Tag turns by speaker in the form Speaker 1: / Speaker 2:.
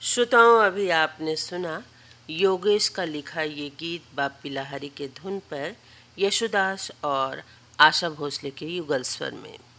Speaker 1: श्रोताओं, अभी आपने सुना योगेश का लिखा ये गीत बाप्पी लाहिरी के धुन पर यशुदास और आशा भोसले के युगल स्वर में।